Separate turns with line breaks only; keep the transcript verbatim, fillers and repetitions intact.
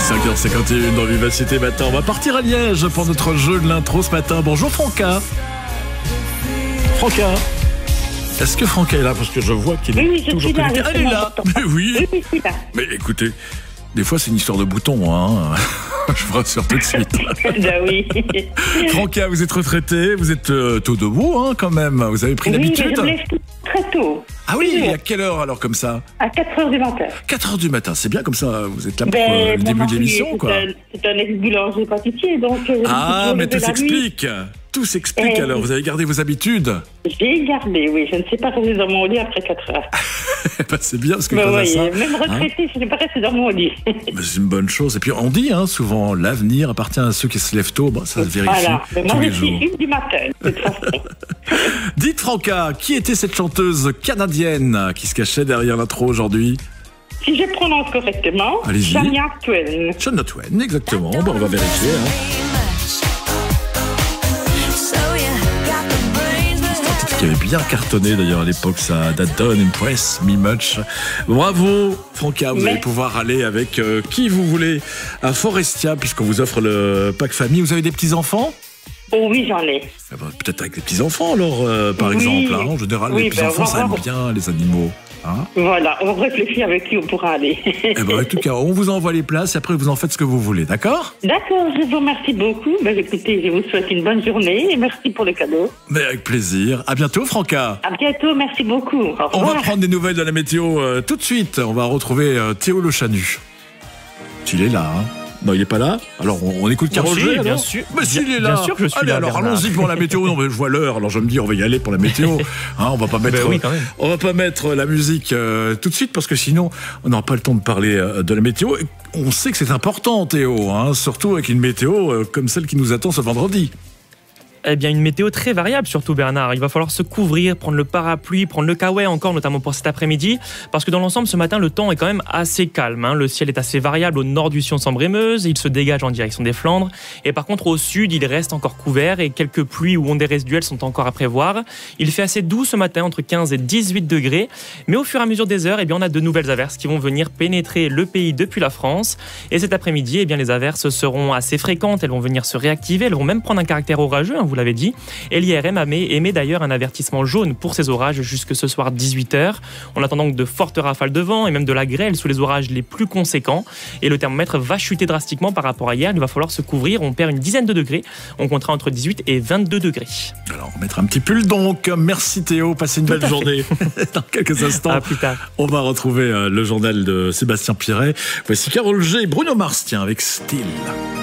cinq heures cinquante et un dans Vivacité matin. On va partir à Liège pour notre jeu de l'intro ce matin. Bonjour Franca. Franca. Est-ce que Franca est là? Parce que je vois qu'il est
oui,
toujours
là,
connecté. Elle est là. Mais oui.
Oui, je suis là.
Mais écoutez, des fois c'est une histoire de bouton, hein. Je vous rassure tout de suite.
Ben oui.
Franca, vous êtes retraité, vous êtes euh, tôt debout, hein, quand même. Vous avez pris
Oui,
l'habitude.
je me lève très tôt.
Ah oui, et à quelle heure alors comme ça?
À quatre heures du matin.
quatre heures du matin, c'est bien comme ça, vous êtes là pour
Ben,
euh, le
mon
début de
mari,
l'émission,
c'est
quoi.
un- C'est un ex-boulanger pâtissier, donc... euh,
Ah,
je me
mais
lève
tout
la nuit.
s'explique. Tout s'explique
Eh,
alors, vous avez gardé vos habitudes.
J'ai gardé, oui. Je ne sais pas rester dans mon lit après quatre heures.
Bah, c'est bien parce que
Ben
grâce à
oui,
ça,
même retraité, je ne sais pas rester dans mon lit.
bah, c'est une bonne chose. Et puis on dit hein, souvent, l'avenir appartient à ceux qui se lèvent tôt. Bah, ça se vérifie
Voilà. Mais
tous
moi,
les
je suis
jours.
une du matin, de toute façon.
Dites Franca, qui était cette chanteuse canadienne qui se cachait derrière l'intro aujourd'hui?
Si je prononce correctement,
Allez-y.
Shania Twain.
Shania Twain, exactement. Bon, on va vérifier. Hein. Qui avait bien cartonné d'ailleurs à l'époque, ça, That Don't Impress Me Much. Bravo Franca, vous
Mais...
allez pouvoir aller avec euh, qui vous voulez à Forestia puisqu'on vous offre le pack famille. Vous avez des petits-enfants?
Oh oui, j'en ai.
Eh ben, peut-être avec des petits-enfants alors, euh, par
Oui.
exemple. Hein. En général,
Oui,
les
ben,
petits-enfants,
on va
ça aime
voir.
bien les animaux. Hein.
Voilà, on réfléchit avec qui on pourra aller.
Eh ben, en tout cas, on vous envoie les places et après vous en faites ce que vous voulez, d'accord?
D'accord, je vous remercie beaucoup. Ben, écoutez, je vous souhaite une bonne journée et merci pour le cadeau.
Mais avec plaisir. À bientôt Franca.
À bientôt, merci beaucoup. Au
On
revoir.
va prendre des nouvelles de la météo euh, tout de suite. On va retrouver euh, Théo Le Chanu. Il est là, hein? Non, il est pas là. Alors, on, on écoute Carole
Si,
G,
bien
alors
sûr.
Mais s'il
Bien-
est là.
bien sûr que je suis
Allez,
là,
alors,
Bernard.
allons-y pour la météo. Non, mais je vois l'heure. Alors, je me dis, on va y aller pour la météo. Hein, on va pas mettre,
Ben oui, quand même.
on va pas mettre la musique euh, tout de suite parce que sinon, on n'aura pas le temps de parler euh, de la météo. Et on sait que c'est important, Théo, hein, surtout avec une météo euh, comme celle qui nous attend ce vendredi.
Eh bien, une météo très variable, surtout Bernard. Il va falloir se couvrir, prendre le parapluie, prendre le kawaii encore, notamment pour cet après-midi. Parce que dans l'ensemble, ce matin, le temps est quand même assez calme. Hein. Le ciel est assez variable au nord du Sion-Sambre-et-Meuse. Il se dégage en direction des Flandres. Et par contre, au sud, il reste encore couvert et quelques pluies ou ondées résiduelles sont encore à prévoir. Il fait assez doux ce matin, entre quinze et dix-huit degrés. Mais au fur et à mesure des heures, eh bien, on a de nouvelles averses qui vont venir pénétrer le pays depuis la France. Et cet après-midi, eh bien, les averses seront assez fréquentes. Elles vont venir se réactiver. Elles vont même prendre un caractère orageux, hein, vous l'avez dit. Et l'I R M a émet d'ailleurs un avertissement jaune pour ces orages jusque ce soir dix-huit heures. On attend donc de fortes rafales de vent et même de la grêle sous les orages les plus conséquents. Et le thermomètre va chuter drastiquement par rapport à hier. Il va falloir se couvrir. On perd une dizaine de degrés. On comptera entre dix-huit et vingt-deux degrés.
Alors, on va mettre un petit pull donc. Merci Théo. Passez une belle journée. Dans quelques instants,
À plus tard.
on va retrouver euh, le journal de Sébastien Piret. Voici Carole G et Bruno Mars, tiens, avec Style.